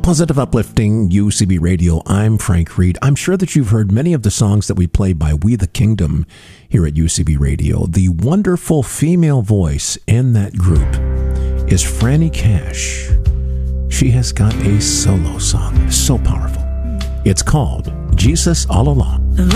Positive Uplifting UCB Radio. I'm Frank Reed. I'm sure that you've heard many of the songs that we play by We the Kingdom here at UCB Radio. The wonderful female voice in that group is Franny Cash. She has got a solo song, so powerful. It's called Jesus All Along.